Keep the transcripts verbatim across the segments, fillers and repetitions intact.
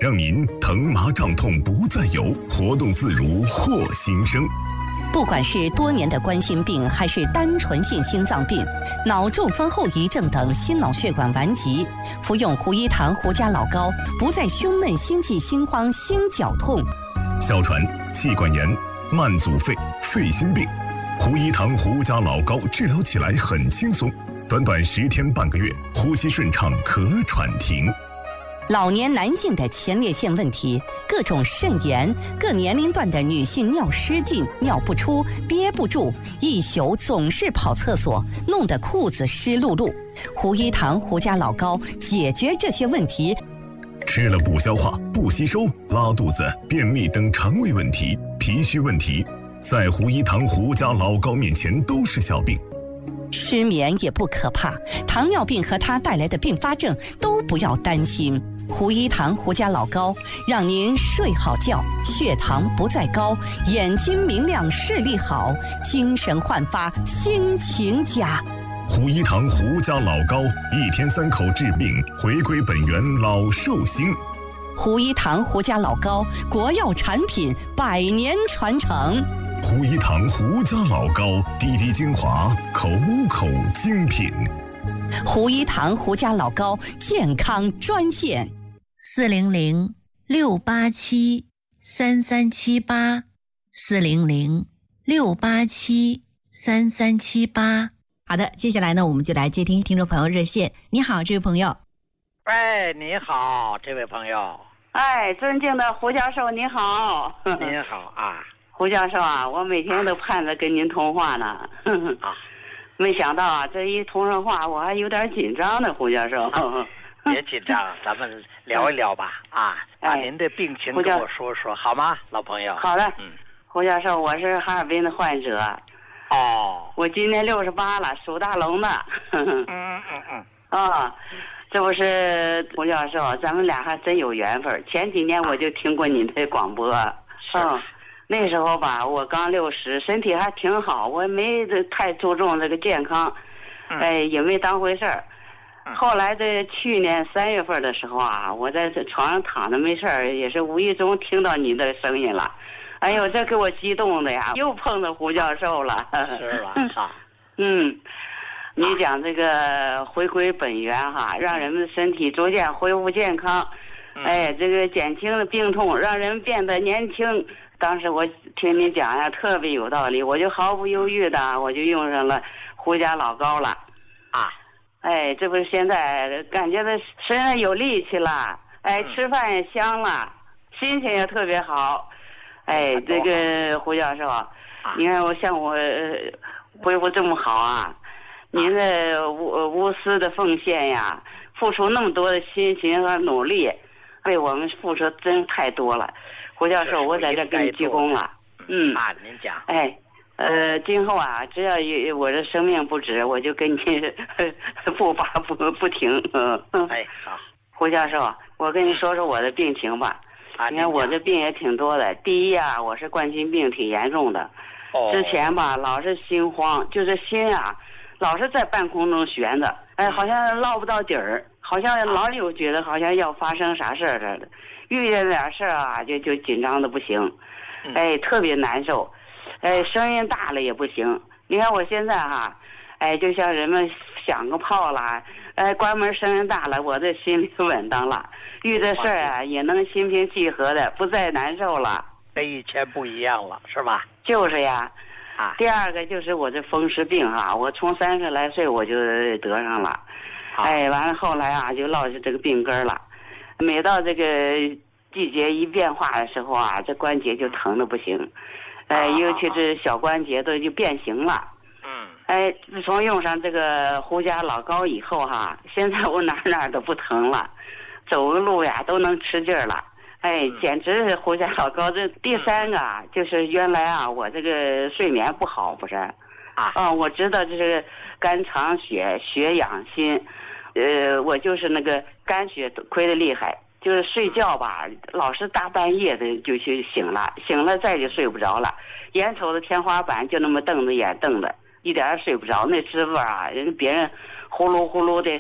让您疼麻胀痛不再有，活动自如获新生。 不管是多年的冠心病，还是单纯性心脏病、脑中风后遗症等心脑血管顽疾，服用胡一堂胡家老膏，不再胸闷、心悸、心慌、心绞痛。 哮喘、气管炎、慢阻肺、肺心病，胡一堂胡家老膏治疗起来很轻松，短短十天半个月，呼吸顺畅，咳喘停。 老年男性的前列腺问题，各种肾炎，各年龄段的女性尿失禁、尿不出、憋不住，一宿总是跑厕所，弄得裤子湿漉漉。胡一堂胡家老膏解决这些问题。 吃了不消化、不吸收、拉肚子、便秘等肠胃问题、脾虚问题，在胡一堂胡家老膏面前都是小病。 失眠也不可怕，糖尿病和它带来的并发症都不要担心。胡一堂胡家老膏让您睡好觉，血糖不再高，眼睛明亮，视力好，精神焕发，心情佳。 胡一堂胡家老膏，一天三口治病，回归本源，老寿星。 胡一堂胡家老膏，国药产品，百年传承。 胡一堂胡家老膏，滴滴精华，口口精品。 胡一堂胡家老膏健康专线： 四零零六八七三三七八，四零零六八七三三七八。好的，接下来呢，我们就来接听听众朋友热线。你好，这位朋友。 哎，你好，这位朋友。 哎，尊敬的胡教授，你好。 您好啊。 胡教授啊，我每天都盼着跟您通话呢。 啊， 没想到啊，这一通上话，我还有点紧张呢，胡教授。 啊、别紧张，咱们聊一聊吧。啊，把您的病情跟我说说，好吗，老朋友？ 好的。 嗯， 胡教授，我是哈尔滨的患者。 哦。 我今年六十八了，属大龙的。 嗯嗯嗯。 啊，这不是胡教授，咱们俩还真有缘分。前几年我就听过你的广播。 是。 嗯，那时候吧，我刚六十，身体还挺好，我没太注重这个健康， 嗯、 哎，也没当回事儿。 嗯、 后来在去年三月份的时候啊，我在床上躺着没事儿，也是无意中听到你的声音了。哎呦，这给我激动的呀！又碰到胡教授了。 是吧？啊， 嗯，你讲这个回归本源哈，让人们身体逐渐恢复健康， 嗯、 哎，这个减轻了病痛，让人变得年轻。当时我听你讲呀，特别有道理，我就毫不犹豫的，我就用上了胡家老膏了。 啊， 哎，这不是现在感觉到身上有力气了，哎，吃饭也香了，心情也特别好。哎，这个胡教授，啊、你看我像我、呃、恢复这么好啊，您的无无私的奉献呀，付出那么多的心情和努力，为我们付出真太多了。胡教授，我在这给你鞠躬了。嗯。 啊，您讲。 哎，呃，今后啊，只要有我的生命不止，我就跟你不拔不不停。嗯。 哎，好。 胡教授，我跟你说说我的病情吧。 啊， 你看我这病也挺多的。第一啊，我是冠心病挺严重的。 哦。 之前吧，老是心慌，就是心啊，老是在半空中悬着，哎，好像落不到底儿，好像老有觉得好像要发生啥事儿似的。遇见点事儿啊，就就紧张的不行，哎，特别难受，哎，声音大了也不行。你看我现在哈，哎，就像人们响个炮啦，哎，关门声音大了，我这心里稳当了，遇这事儿啊也能心平气和的，不再难受了。 跟以前不一样了，是吧？ 就是呀。 啊。 第二个就是我这风湿病哈，我从三十来岁我就得上了，哎，完了后来啊就落下这个病根了。每到这个季节一变化的时候啊，这关节就疼的不行，哎，尤其是小关节都就变形了。 嗯。 哎，自从用上这个胡家老膏以后哈，现在我哪哪都不疼了，走个路呀都能吃劲儿了。哎，简直是胡家老膏。这第三个啊，就是原来啊我这个睡眠不好不是？ 啊。 啊，我知道这是肝藏血，血养心。呃，我就是那个肝血亏得厉害，就是睡觉吧，老是大半夜的就去醒了，醒了再就睡不着了，眼瞅着天花板就那么瞪着眼瞪着，一点也睡不着。那滋味啊，人别人呼噜呼噜的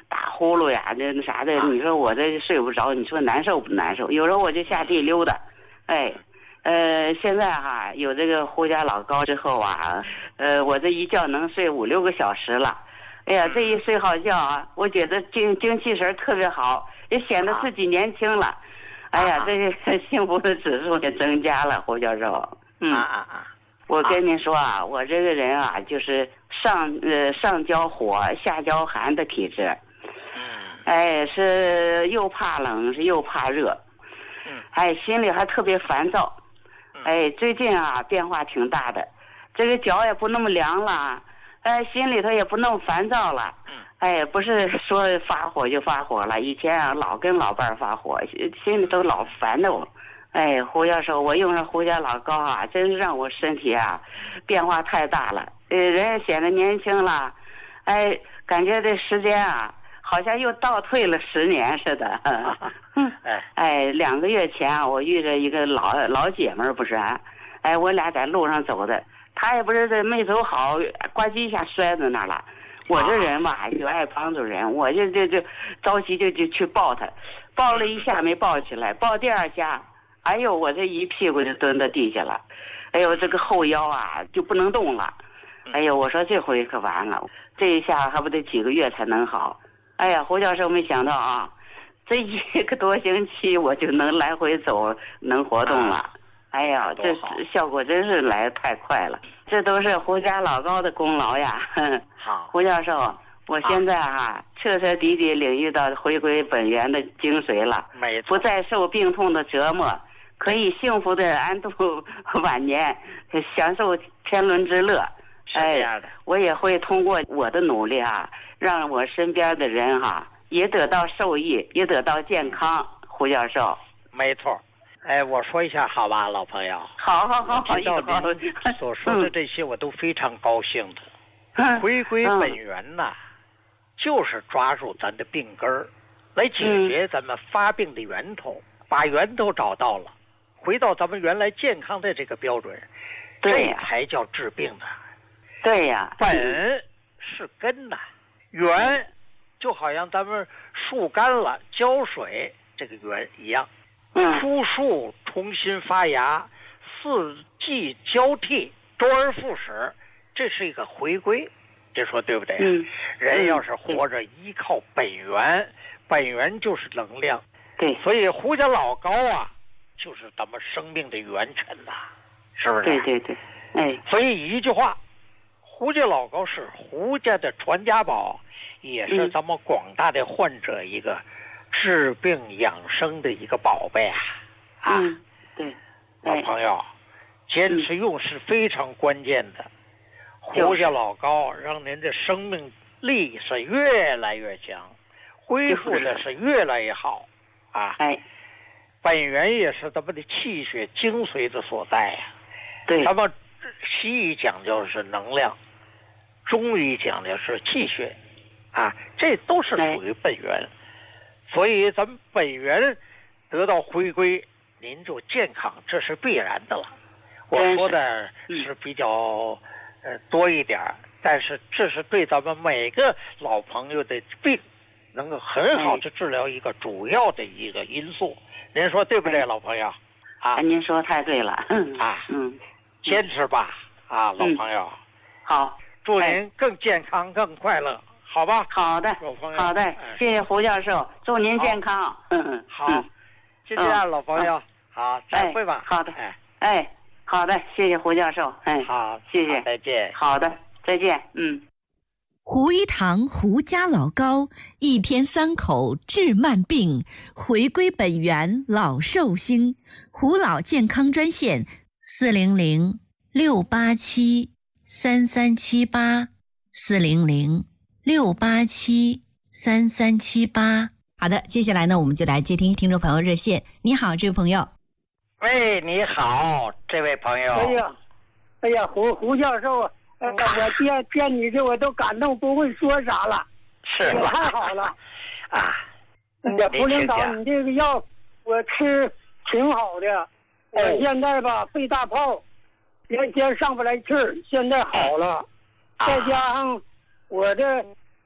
打呼噜呀，那那啥的，你说我这睡不着，你说难受不难受？有时候我就下地溜达，哎，呃，现在哈有这个胡家老高之后啊，呃，我这一觉能睡五六个小时了。哎呀，这一睡好觉啊，我觉得精精气神特别好，也显得自己年轻了。哎呀，这个幸福的指数也增加了，胡教授。嗯啊啊啊！我跟您说啊，我这个人啊，就是上呃上焦火下焦寒的体质。嗯。哎，是又怕冷，是又怕热。嗯。哎，心里还特别烦躁。哎，最近啊变化挺大的，这个脚也不那么凉了。哎，心里头也不那么烦躁了，哎，不是说发火就发火了。以前啊，老跟老伴儿发火，心里头老烦的我。哎，胡教授，我用上胡家老高啊，真是让我身体啊变化太大了。呃，人显得年轻了，哎，感觉这时间啊，好像又倒退了十年似的。哎，哎，两个月前啊，我遇着一个老老姐们儿，不是啊，哎，我俩在路上走的。他也不是这没走好，呱唧一下摔在那儿了。我这人吧，就爱帮助人，我就就就着急就就去抱他，抱了一下没抱起来，抱第二下，哎呦，我这一屁股就蹲到地下了，哎呦，这个后腰啊就不能动了，哎呦，我说这回可完了，这一下还不得几个月才能好。哎呀，胡教授没想到啊，这一个多星期我就能来回走，能活动了。哎呀，这效果真是来得太快了，这都是胡家老高的功劳呀！好，胡教授，我现在哈、啊、彻彻底底领域到回归本源的精髓了，没错，不再受病痛的折磨，可以幸福的安度晚年，享受天伦之乐。是这样的，哎，我也会通过我的努力啊，让我身边的人哈、啊、也得到受益，也得到健康。胡教授，没错。哎，我说一下好吧，老朋友。好好好好，听到您所说的这些，我都非常高兴的。嗯、回归本源呐、啊嗯，就是抓住咱的病根儿，来解决咱们发病的源头，嗯、把源头找到了，回到咱们原来健康的这个标准，这才叫治病呢。对呀，本是根呐，源就好像咱们树干了浇水这个源一样。枯树重新发芽，四季交替，周而复始，这是一个回归，这说对不对？嗯，人要是活着依靠本源，本源就是能量。对，所以胡家老高啊，就是咱们生命的元辰呐、啊，是不是？对对对，哎，所以一句话，胡家老高是胡家的传家宝，也是咱们广大的患者一个。治病养生的一个宝贝啊！啊，嗯、对，老朋友，坚持用是非常关键的。嗯、胡家老高让您的生命力是越来越强，恢复的是越来越好啊！哎，本源也是咱们的气血精髓的所在呀、啊。对，咱们西医讲究是能量，中医讲究是气血，啊，这都是属于本源。所以咱们本源得到回归，您就健康，这是必然的了。我说的是比较呃多一点，但是这是对咱们每个老朋友的病能够很好的治疗一个主要的一个因素。您说对不对，老朋友？啊，您说太对了。啊，嗯，坚持吧，啊，老朋友。好，祝您更健康、更快乐。好吧，好的，好的，谢谢胡教授，祝您健康。嗯，好，就这样，老朋友，好，再会吧。好的，哎，哎，好的，谢谢胡教授，哎，好，谢谢，再见。好的，再见，嗯。 胡一堂胡家老高，一天三口治慢病，回归本源老寿星。胡老健康专线： 四零零六八七三三七八，四零零。六八七三三七八。好的，接下来呢，我们就来接听听众朋友热线。你好，这位朋友。 喂，你好，这位朋友。 哎呀，哎呀，胡胡教授，呃，我见见你这我都感动，不会说啥了。 是吧？ 太好了。 啊。 这胡领导，你这个药我吃挺好的。我、哦、现在吧肺大泡，原先上不来气儿，现在好了，啊、再加上。我这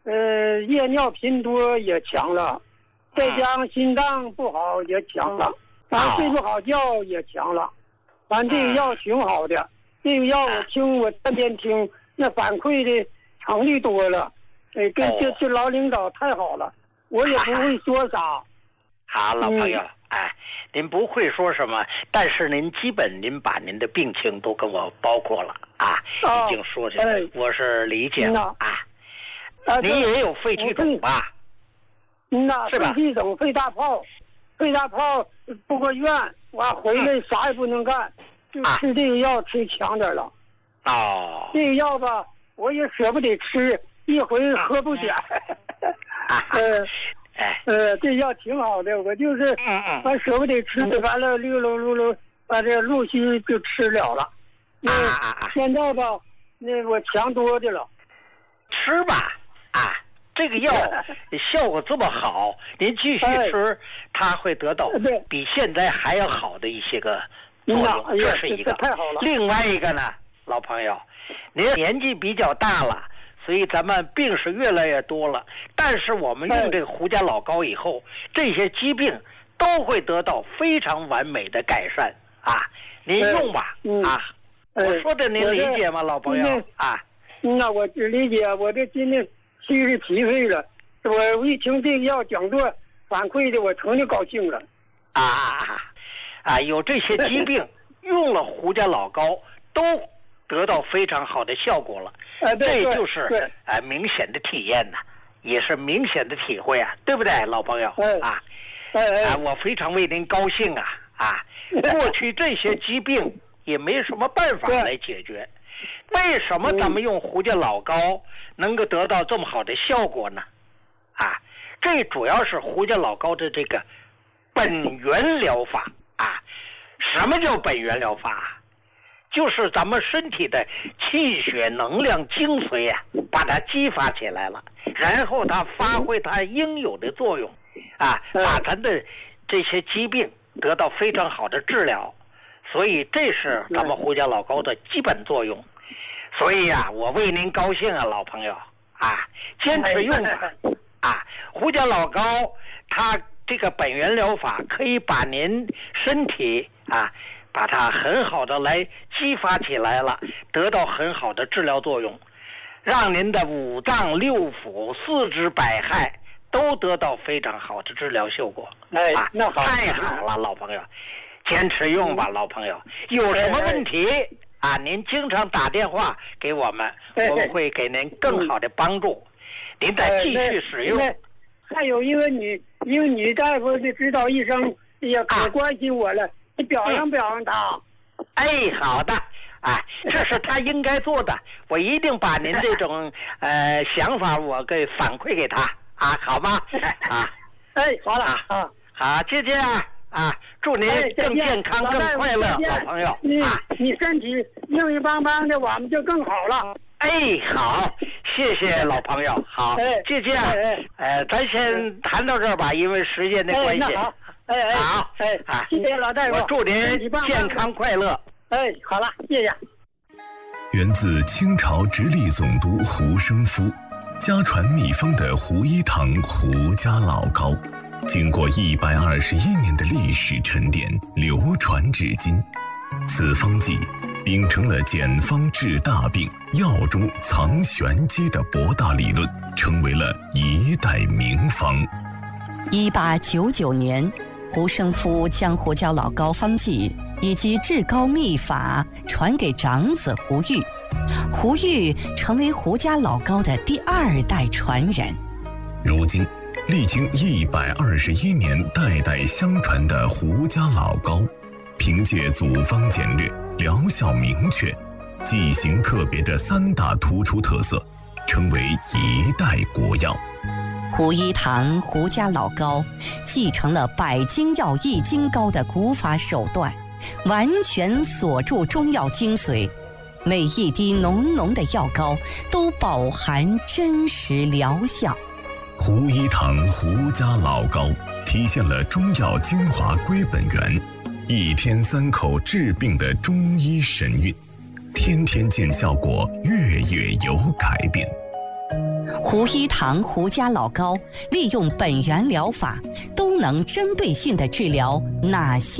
呃，夜尿频多也强了，再加上心脏不好也强了，完睡不好觉也强了。完这个药挺好的，这个药我听我天天听，那反馈的成率多了，哎，跟这这老领导太好了，我也不会说啥。 好，老朋友，嗯、哎，您不会说什么，但是您基本您把您的病情都跟我包括了啊，哦、已经说这个，哎、我是理解了啊。啊，您也有肺气肿吧？ 嗯呐，肺气肿、肺大泡，肺大泡住过院，完回来啥也不能干，就吃这个药吃强点了。 哦。 这个药吧，我也舍不得吃，一回喝不点。呃。 哎， 呃，这药挺好的，我就是， 嗯嗯， 完舍不得吃，完了溜溜溜溜，把这陆续就吃了了。那现在吧，那我强多的了。 吃吧，啊，这个药效果这么好，您继续吃，哎、它会得到比现在还要好的一些个作用， 嗯、 这是一个。 太好了。 另外一个呢，老朋友，您年纪比较大了。所以咱们病是越来越多了，但是我们用这个胡家老膏以后，这些疾病都会得到非常完美的改善啊！您用吧，啊，我说的您理解吗，老朋友啊？ 那我只理解，我这今天七十七岁了，我一听这个药讲座反馈的，我成就高兴了。 啊啊啊！有这些疾病用了胡家老膏都得到非常好的效果了。 啊、 这就是啊、呃、明显的体验呐，也是明显的体会啊，对不对，老朋友？ 哎、 啊， 哎哎、 啊，我非常为您高兴啊啊！过去这些疾病也没什么办法来解决，为什么咱们用胡家老膏能够得到这么好的效果呢？啊，这主要是胡家老膏的这个本源疗法啊。什么叫本源疗法？就是咱们身体的气血能量精髓呀、啊，把它激发起来了，然后它发挥它应有的作用，啊，把咱的这些疾病得到非常好的治疗，所以这是咱们胡家老膏的基本作用。所以啊，我为您高兴啊，老朋友啊，坚持用吧，啊，胡家老膏它这个本源疗法可以把您身体啊。把它很好的来激发起来了，得到很好的治疗作用，让您的五脏六腑、四肢百骸都得到非常好的治疗效果。 哎， 啊， 那好， 太好了，老朋友，坚持用吧，老朋友。有什么问题、哎哎、啊？您经常打电话给我们， 哎、 我们会给您更好的帮助。哎、您再继续使用。 哎、还有一个女，一个女大夫的指导医生也可关心我了。啊，你表扬表扬他。 哎，好的，啊，这是他应该做的，我一定把您这种呃想法我给反馈给他啊，好吗？啊， 哎，好了啊， 好，姐姐啊，啊，祝您更健康、更快乐，老朋友啊， 你你身体硬硬邦邦的，我们就更好了。 哎，好，谢谢老朋友，好，姐姐，呃，咱先谈到这儿吧，因为时间的关系。 哎哎， 好， 哎啊，谢谢老大夫， 我祝您健康快乐。 哎，好了，谢谢。 源自清朝直隶总督胡生夫，家传秘方的胡一堂胡家老膏，经过一百二十一年的历史沉淀，流传至今。此方剂秉承了简方治大病、药中藏玄机的博大理论，成为了一代名方。 一八九九年。胡生夫将胡家老膏方剂以及治膏秘法传给长子胡玉，胡玉成为胡家老膏的第二代传人。 如今，历经一百二十一年代代相传的胡家老膏，凭借组方简略、疗效明确、剂型特别的三大突出特色，成为一代国药。 胡一堂胡家老膏继承了百金药益精膏的古法手段，完全锁住中药精髓，每一滴浓浓的药膏都饱含真实疗效。 胡一堂胡家老膏体现了中药精华归本源，一天三口治病的中医神韵，天天见效果，月月有改变。 胡一堂胡家老膏利用本源疗法，都能针对性地治疗哪些